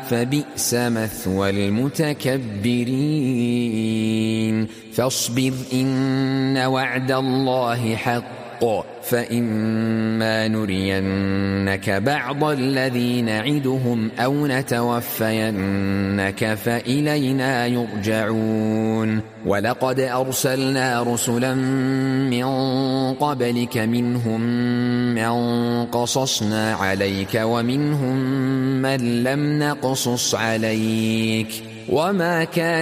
فبئس مثوى المتكبرين فاصبر إن وعد الله حق فإما نرينك بعض الذي نعدهم أو نتوفينك فإلينا يرجعون ولقد أرسلنا رسلا من قبلك منهم من قصصنا عليك ومنهم من لم نقصص عليك وما كان